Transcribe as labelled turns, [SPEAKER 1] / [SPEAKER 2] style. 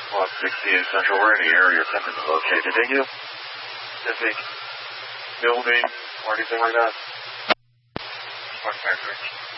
[SPEAKER 1] 168 Central, where any area center is located. Did you? Specific building or anything like that? 153.